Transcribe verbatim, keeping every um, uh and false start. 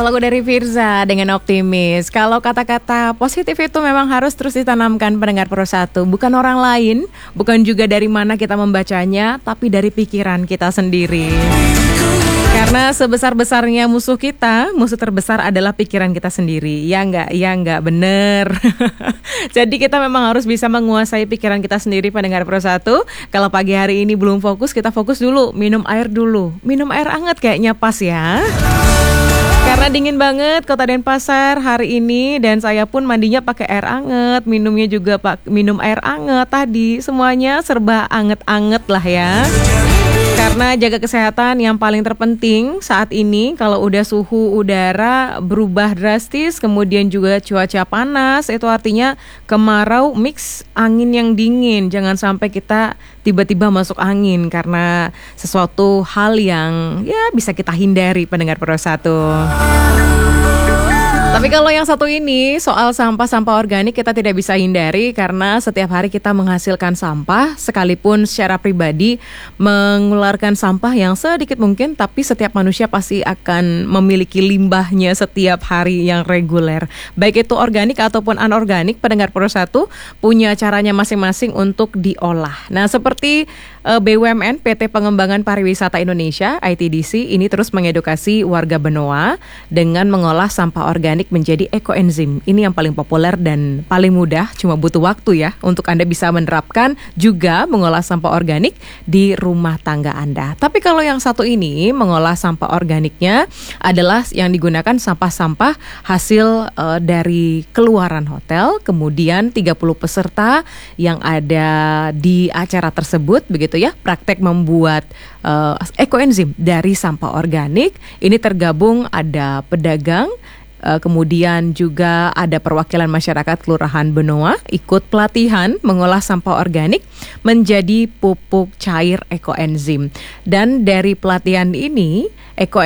sebuah lagu dari Firza dengan Optimis. Kalau kata-kata positif itu memang harus terus ditanamkan pendengar Pro satu. Bukan orang lain, bukan juga dari mana kita membacanya, tapi dari pikiran kita sendiri. Karena sebesar-besarnya musuh kita, musuh terbesar adalah pikiran kita sendiri. Ya enggak, ya enggak, bener. Jadi kita memang harus bisa menguasai pikiran kita sendiri, pendengar Pro satu. Kalau pagi hari ini belum fokus, kita fokus dulu, minum air dulu. Minum air hangat kayaknya pas ya. Karena dingin banget Kota Denpasar hari ini, dan saya pun mandinya pakai air anget, minumnya juga pak minum air anget tadi. Semuanya serba anget-anget lah ya. Karena jaga kesehatan yang paling terpenting saat ini. Kalau udah suhu udara berubah drastis, kemudian juga cuaca panas, itu artinya kemarau mix angin yang dingin. Jangan sampai kita tiba-tiba masuk angin karena sesuatu hal yang ya bisa kita hindari, pendengar Pro satu. Tapi kalau yang satu ini, soal sampah-sampah organik kita tidak bisa hindari karena setiap hari kita menghasilkan sampah, sekalipun secara pribadi mengeluarkan sampah yang sedikit mungkin, tapi setiap manusia pasti akan memiliki limbahnya setiap hari yang reguler. Baik itu organik ataupun anorganik, pendengar Pro satu punya caranya masing-masing untuk diolah. Nah, seperti uh, B U M N P T Pengembangan Pariwisata Indonesia I T D C ini terus mengedukasi warga Benoa dengan mengolah sampah organik menjadi ekoenzim. Ini yang paling populer dan paling mudah, cuma butuh waktu ya untuk Anda bisa menerapkan juga mengolah sampah organik di rumah tangga Anda. Tapi kalau yang satu ini, mengolah sampah organiknya adalah yang digunakan sampah-sampah hasil uh, dari keluaran hotel, kemudian tiga puluh peserta yang ada di acara tersebut begitu ya, praktek membuat uh, ekoenzim dari sampah organik. Ini tergabung ada pedagang, Uh, kemudian juga ada perwakilan masyarakat Kelurahan Benoa ikut pelatihan mengolah sampah organik menjadi pupuk cair ekoenzim. Dan dari pelatihan ini, eko